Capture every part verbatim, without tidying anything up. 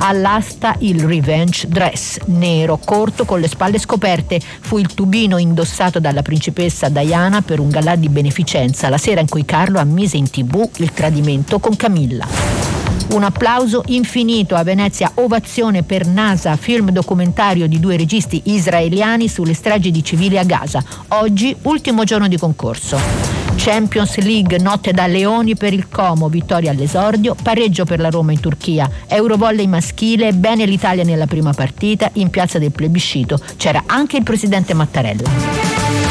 All'asta il revenge dress, nero, corto, con le spalle scoperte. Fu il tubino indossato dalla principessa Diana per un galà di beneficenza, la sera in cui Carlo ammise in tv il tradimento con Camilla. Un applauso infinito a Venezia, ovazione per NASA, film documentario di due registi israeliani sulle stragi di civili a Gaza. Oggi, ultimo giorno di concorso. Champions League, notte da leoni per il Como, vittoria all'esordio, pareggio per la Roma in Turchia. Eurovolley maschile, bene l'Italia nella prima partita, in piazza del plebiscito. C'era anche il presidente Mattarella.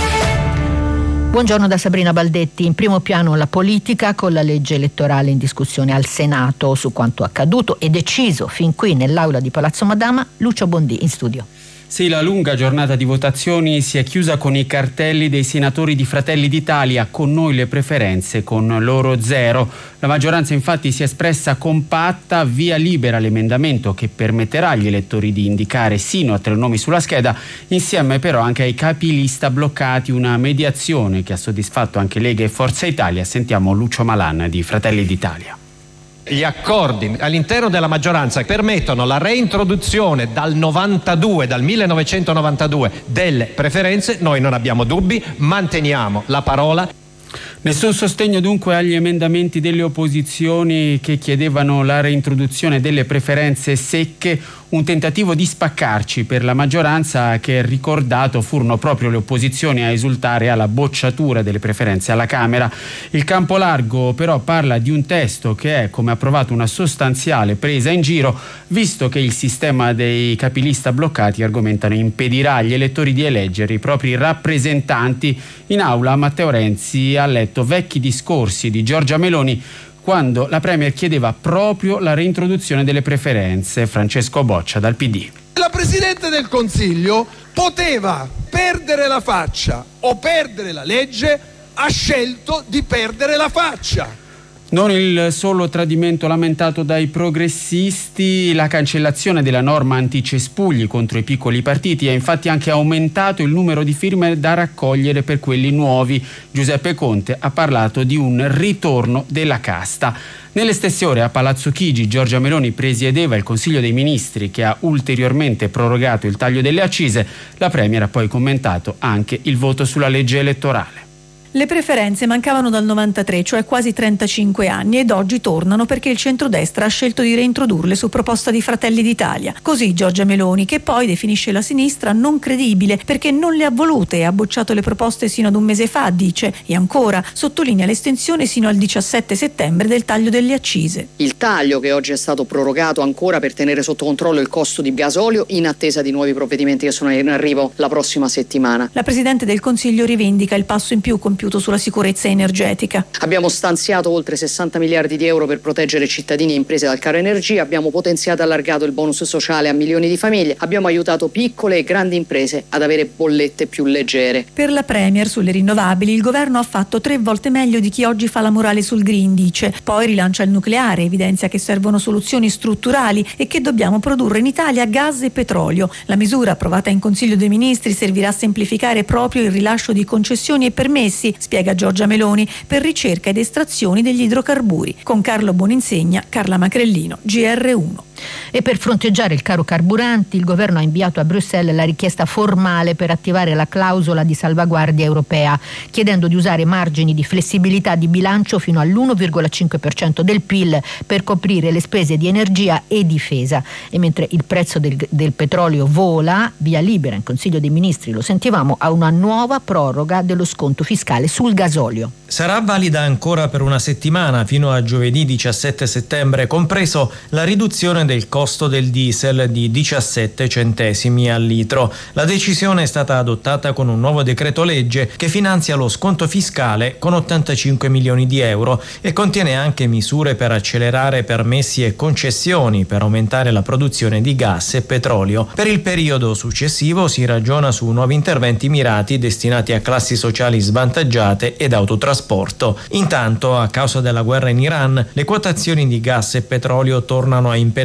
Buongiorno da Sabrina Baldetti. In primo piano la politica con la legge elettorale in discussione al Senato su quanto accaduto e deciso fin qui nell'aula di Palazzo Madama. Lucio Bondi in studio. Sì, la lunga giornata di votazioni si è chiusa con i cartelli dei senatori di Fratelli d'Italia, con noi le preferenze, con loro zero. La maggioranza infatti si è espressa compatta, via libera l'emendamento che permetterà agli elettori di indicare sino a tre nomi sulla scheda, insieme però anche ai capi lista bloccati, una mediazione che ha soddisfatto anche Lega e Forza Italia. Sentiamo Lucio Malan di Fratelli d'Italia. Gli accordi all'interno della maggioranza permettono la reintroduzione dal novantadue, dal millenovecentonovantadue delle preferenze. Noi non abbiamo dubbi, manteniamo la parola. Nessun sostegno dunque agli emendamenti delle opposizioni che chiedevano la reintroduzione delle preferenze secche, un tentativo di spaccarci per la maggioranza che, ricordato, furono proprio le opposizioni a esultare alla bocciatura delle preferenze alla Camera. Il campo largo però parla di un testo che è, come ha provato, una sostanziale presa in giro, visto che il sistema dei capilista bloccati, argomentano, impedirà agli elettori di eleggere i propri rappresentanti. In aula Matteo Renzi ha letto vecchi discorsi di Giorgia Meloni quando la Premier chiedeva proprio la reintroduzione delle preferenze. Francesco Boccia dal P D. La Presidente del Consiglio poteva perdere la faccia o perdere la legge, ha scelto di perdere la faccia. Non il solo tradimento lamentato dai progressisti, la cancellazione della norma anticespugli contro i piccoli partiti ha infatti anche aumentato il numero di firme da raccogliere per quelli nuovi. Giuseppe Conte ha parlato di un ritorno della casta. Nelle stesse ore a Palazzo Chigi Giorgia Meloni presiedeva il Consiglio dei Ministri che ha ulteriormente prorogato il taglio delle accise. La Premier ha poi commentato anche il voto sulla legge elettorale. Le preferenze mancavano dal novantatré, cioè quasi trentacinque anni, ed oggi tornano perché il centrodestra ha scelto di reintrodurle su proposta di Fratelli d'Italia. Così Giorgia Meloni, che poi definisce la sinistra non credibile perché non le ha volute e ha bocciato le proposte sino ad un mese fa, dice, e ancora sottolinea l'estensione sino al diciassette settembre del taglio delle accise. Il taglio che oggi è stato prorogato ancora per tenere sotto controllo il costo di gasolio in attesa di nuovi provvedimenti che sono in arrivo la prossima settimana. La Presidente del Consiglio rivendica il passo in più compiuto sulla sicurezza energetica. Abbiamo stanziato oltre sessanta miliardi di euro per proteggere cittadini e imprese dal caro energia, abbiamo potenziato e allargato il bonus sociale a milioni di famiglie, abbiamo aiutato piccole e grandi imprese ad avere bollette più leggere. Per la Premier sulle rinnovabili il governo ha fatto tre volte meglio di chi oggi fa la morale sul green, dice. Poi rilancia il nucleare, evidenzia che servono soluzioni strutturali e che dobbiamo produrre in Italia gas e petrolio. La misura approvata in Consiglio dei Ministri servirà a semplificare proprio il rilascio di concessioni e permessi, spiega Giorgia Meloni, per ricerca ed estrazioni degli idrocarburi. Con Carlo Boninsegna, Carla Macrellino, G R uno. E per fronteggiare il caro carburanti il governo ha inviato a Bruxelles la richiesta formale per attivare la clausola di salvaguardia europea, chiedendo di usare margini di flessibilità di bilancio fino all'uno virgola cinque per cento del P I L per coprire le spese di energia e difesa. E mentre il prezzo del, del petrolio vola, via libera in Consiglio dei Ministri, lo sentivamo, a una nuova proroga dello sconto fiscale sul gasolio. Sarà valida ancora per una settimana fino a giovedì diciassette settembre, compreso la riduzione del costo del diesel di diciassette centesimi al litro. La decisione è stata adottata con un nuovo decreto legge che finanzia lo sconto fiscale con ottantacinque milioni di euro e contiene anche misure per accelerare permessi e concessioni per aumentare la produzione di gas e petrolio. Per il periodo successivo si ragiona su nuovi interventi mirati destinati a classi sociali svantaggiate ed autotrasporto. Intanto, a causa della guerra in Iran, le quotazioni di gas e petrolio tornano a impennarsi.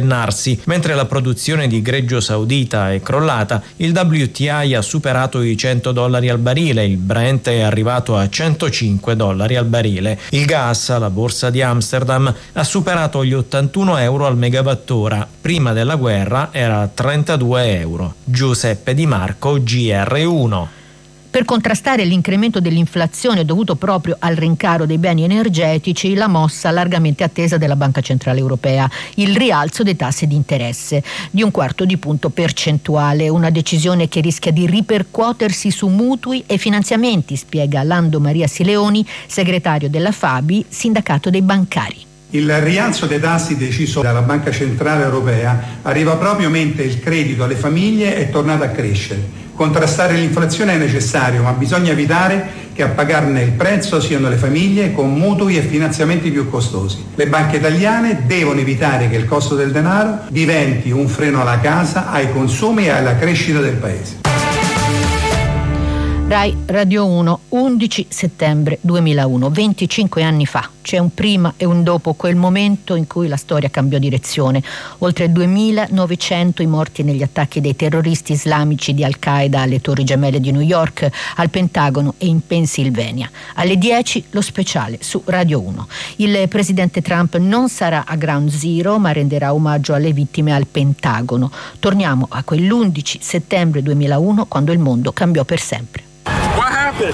prezzi. Mentre la produzione di greggio saudita è crollata, il W T I ha superato i cento dollari al barile, il Brent è arrivato a centocinque dollari al barile. Il gas alla borsa di Amsterdam ha superato gli ottantuno euro al megawattora. Prima della guerra era a trentadue euro. Giuseppe Di Marco, G R uno. Per contrastare l'incremento dell'inflazione dovuto proprio al rincaro dei beni energetici, la mossa largamente attesa della Banca Centrale Europea, il rialzo dei tassi di interesse di un quarto di punto percentuale, una decisione che rischia di ripercuotersi su mutui e finanziamenti, spiega Lando Maria Sileoni, segretario della Fabi, sindacato dei bancari. Il rialzo dei tassi deciso dalla Banca Centrale Europea arriva proprio mentre il credito alle famiglie è tornato a crescere. Contrastare l'inflazione è necessario, ma bisogna evitare che a pagarne il prezzo siano le famiglie con mutui e finanziamenti più costosi. Le banche italiane devono evitare che il costo del denaro diventi un freno alla casa, ai consumi e alla crescita del Paese. Rai Radio uno, undici settembre duemilauno, venticinque anni fa. C'è un prima e un dopo quel momento in cui la storia cambiò direzione. Oltre duemilanovecento i morti negli attacchi dei terroristi islamici di Al-Qaeda alle Torri Gemelle di New York, al Pentagono e in Pennsylvania. Alle dieci lo speciale su Radio uno. Il presidente Trump non sarà a Ground Zero, ma renderà omaggio alle vittime al Pentagono. Torniamo a quell'undici settembre duemilauno, quando il mondo cambiò per sempre. What happened?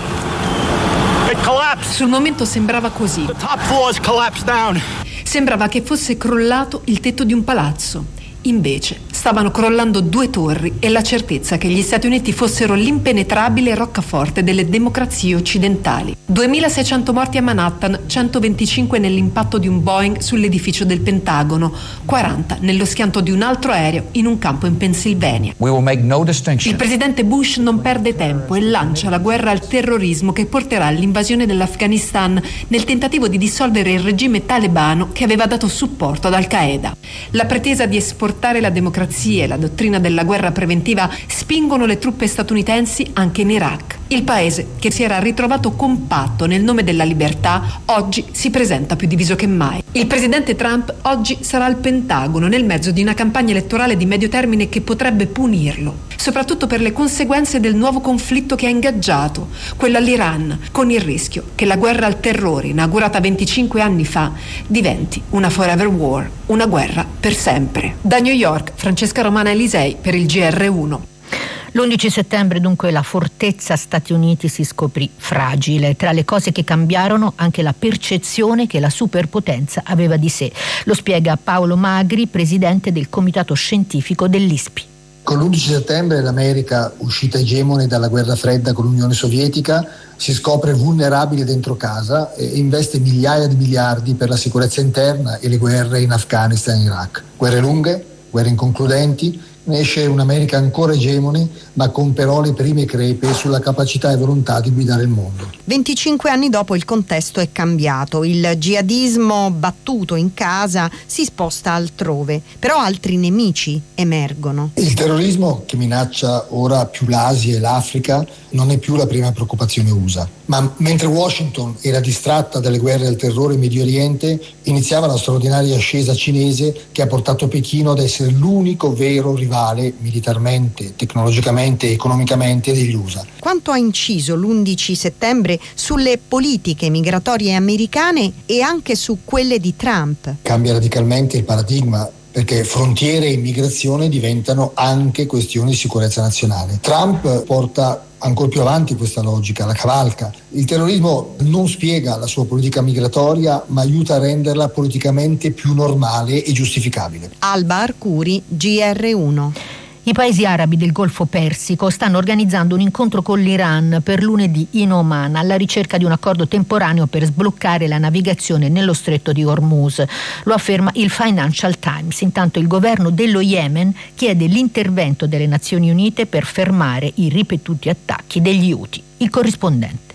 It collapsed. Sul momento sembrava così. The top floors collapsed down. Sembrava che fosse crollato il tetto di un palazzo. Invece stavano crollando due torri e la certezza che gli Stati Uniti fossero l'impenetrabile roccaforte delle democrazie occidentali. duemilaseicento morti a Manhattan, centoventicinque nell'impatto di un Boeing sull'edificio del Pentagono, quaranta nello schianto di un altro aereo in un campo in Pennsylvania. We will make no distinction. Il presidente Bush non perde tempo e lancia la guerra al terrorismo che porterà all'invasione dell'Afghanistan nel tentativo di dissolvere il regime talebano che aveva dato supporto ad Al-Qaeda. La pretesa di esportare la democrazia e la dottrina della guerra preventiva spingono le truppe statunitensi anche in Iraq. Il paese, che si era ritrovato compatto nel nome della libertà, oggi si presenta più diviso che mai. Il presidente Trump oggi sarà al Pentagono nel mezzo di una campagna elettorale di medio termine che potrebbe punirlo, soprattutto per le conseguenze del nuovo conflitto che ha ingaggiato, quello all'Iran, con il rischio che la guerra al terrore, inaugurata venticinque anni fa, diventi una forever war, una guerra per sempre. Da New York, Francesca Romana Elisei per il G R uno. L'undici settembre dunque la fortezza Stati Uniti si scoprì fragile. Tra le cose che cambiarono anche la percezione che la superpotenza aveva di sé. Lo spiega Paolo Magri, presidente del comitato scientifico dell'I S P I. Con l'undici settembre l'America, uscita egemone dalla guerra fredda con l'Unione Sovietica, si scopre vulnerabile dentro casa e investe migliaia di miliardi per la sicurezza interna e le guerre in Afghanistan e Iraq. Guerre lunghe, guerre inconcludenti. Ne esce un'America ancora egemone, ma con però le prime crepe sulla capacità e volontà di guidare il mondo. venticinque anni dopo il contesto è cambiato, il jihadismo battuto in casa si sposta altrove, però altri nemici emergono. Il terrorismo che minaccia ora più l'Asia e l'Africa non è più la prima preoccupazione U S A, ma mentre Washington era distratta dalle guerre al terrore in Medio Oriente, iniziava la straordinaria ascesa cinese che ha portato Pechino ad essere l'unico vero rivale militarmente, tecnologicamente e economicamente degli U S A. Quanto ha inciso l'undici settembre sulle politiche migratorie americane e anche su quelle di Trump? Cambia radicalmente il paradigma, perché frontiere e immigrazione diventano anche questioni di sicurezza nazionale. Trump porta ancora più avanti questa logica, la cavalca. Il terrorismo non spiega la sua politica migratoria, ma aiuta a renderla politicamente più normale e giustificabile. Alba Arcuri, G R uno. I paesi arabi del Golfo Persico stanno organizzando un incontro con l'Iran per lunedì in Oman alla ricerca di un accordo temporaneo per sbloccare la navigazione nello stretto di Hormuz. Lo afferma il Financial Times. Intanto il governo dello Yemen chiede l'intervento delle Nazioni Unite per fermare i ripetuti attacchi degli Houthi. Il corrispondente.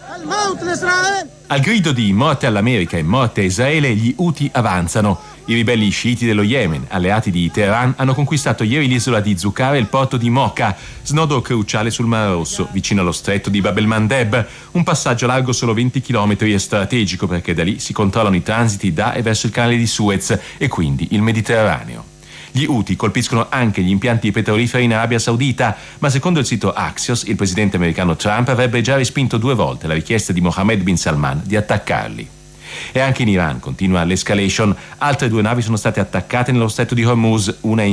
Al grido di morte all'America e morte a Israele, gli Houthi avanzano. I ribelli sciiti dello Yemen, alleati di Teheran, hanno conquistato ieri l'isola di Zucar e il porto di Mocha, snodo cruciale sul Mar Rosso, vicino allo stretto di Bab el-Mandeb, un passaggio largo solo venti chilometri e strategico perché da lì si controllano i transiti da e verso il canale di Suez e quindi il Mediterraneo. Gli Houthi colpiscono anche gli impianti petroliferi in Arabia Saudita, ma secondo il sito Axios il presidente americano Trump avrebbe già respinto due volte la richiesta di Mohammed bin Salman di attaccarli. E anche in Iran continua l'escalation. Altre due navi sono state attaccate nello stretto di Hormuz, una in